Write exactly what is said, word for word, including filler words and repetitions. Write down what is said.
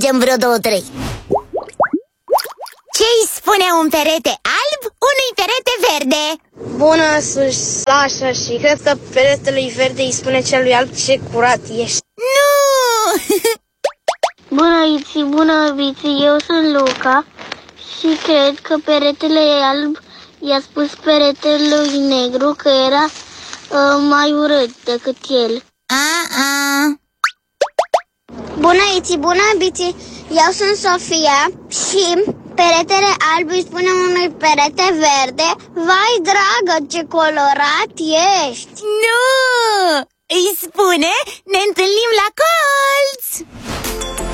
mergem vreo două, trei. Ce-i spune un perete alb unui perete verde? Bună, sunt Sasha și cred că peretele verde îi spune celui alb ce curat ești. Nu! Bună, Iți, bună, Biți, eu sunt Luca și cred că peretele alb i-a spus peretelui negru că era uh, mai urât decât el. A-a. Bună, Iți, bună, Biți, eu sunt Sofia și peretele alb îi spune unui perete verde: vai, dragă, ce colorat ești! Nu! Îi spune: ne întâlnim la colț!